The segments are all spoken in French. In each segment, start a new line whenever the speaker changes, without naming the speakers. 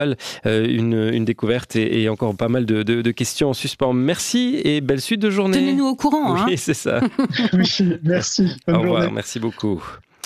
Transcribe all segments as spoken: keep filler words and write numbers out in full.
Euh, une, une découverte et, et encore pas mal de, de, de questions en suspens. Merci et belle suite de journée.
Tenez-nous au courant.
Oui,
hein.
c'est ça.
Oui, merci. Bonne
Au revoir,
journée.
merci beaucoup.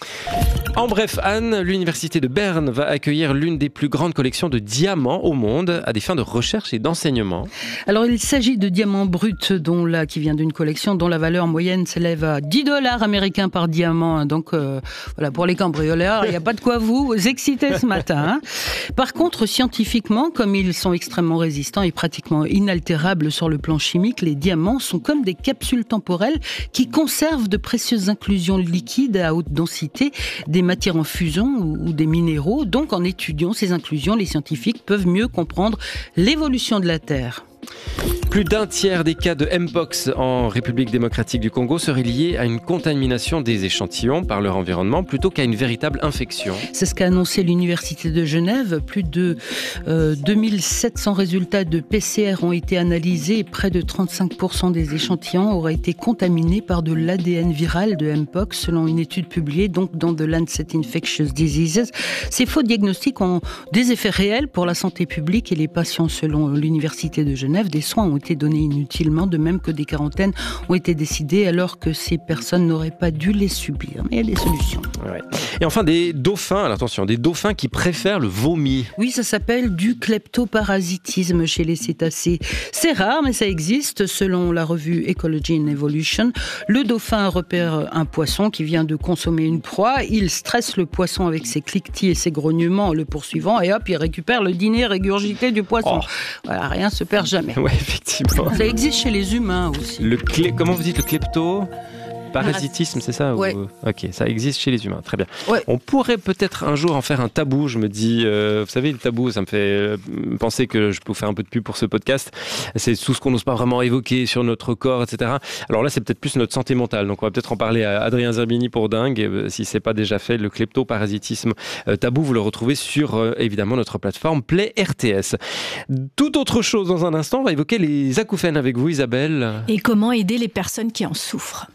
En bref, Anne, l'université de Berne va accueillir l'une des plus grandes collections de diamants au monde à des fins de recherche et d'enseignement.
Alors, il s'agit de diamants bruts, dont là, qui vient d'une collection dont la valeur moyenne s'élève à dix dollars américains par diamant. Donc, euh, voilà, pour les cambrioleurs, il n'y a pas de quoi vous exciter ce matin. Hein. Par contre, scientifiquement, comme ils sont extrêmement résistants et pratiquement inaltérables sur le plan chimique, les diamants sont comme des capsules temporelles qui conservent de précieuses inclusions liquides à haute densité, des matières en fusion ou des minéraux. Donc, en étudiant ces inclusions, les scientifiques peuvent mieux comprendre l'évolution de la Terre.
Plus d'un tiers des cas de Mpox en République démocratique du Congo seraient liés à une contamination des échantillons par leur environnement plutôt qu'à une véritable infection.
C'est ce qu'a annoncé l'Université de Genève. Plus de euh, deux mille sept cents résultats de P C R ont été analysés et près de trente-cinq pour cent des échantillons auraient été contaminés par de l'A D N viral de Mpox, selon une étude publiée donc dans The Lancet Infectious Diseases. Ces faux diagnostics ont des effets réels pour la santé publique et les patients, selon l'Université de Genève. Des soins ont été donnés inutilement, de même que des quarantaines ont été décidées alors que ces personnes n'auraient pas dû les subir. Mais il y a des solutions.
Ouais. Et enfin, des dauphins, alors attention, des dauphins qui préfèrent le vomi.
Oui, ça s'appelle du kleptoparasitisme chez les cétacés. C'est rare, mais ça existe. Selon la revue Ecology and Evolution, le dauphin repère un poisson qui vient de consommer une proie. Il stresse le poisson avec ses cliquetis et ses grognements le poursuivant et hop, il récupère le dîner régurgité du poisson. Oh. Voilà, rien se perd jamais.
Ouais, effectivement.
Ça existe chez les humains aussi.
Le clé... Comment vous dites le klepto Parasitisme, c'est ça
ouais.
ou... Ok, ça existe chez les humains, très bien.
Ouais.
On pourrait peut-être un jour en faire un tabou, je me dis, euh, vous savez, le tabou, ça me fait euh, penser que je peux vous faire un peu de pub pour ce podcast. C'est tout ce qu'on n'ose pas vraiment évoquer sur notre corps, et cetera. Alors là, c'est peut-être plus notre santé mentale, donc on va peut-être en parler à Adrien Zerbini pour Dingue, euh, si c'est pas déjà fait, le kleptoparasitisme euh, tabou, vous le retrouvez sur, euh, évidemment, notre plateforme Play R T S. Tout autre chose dans un instant, on va évoquer les acouphènes avec vous, Isabelle.
Et comment aider les personnes qui en souffrent.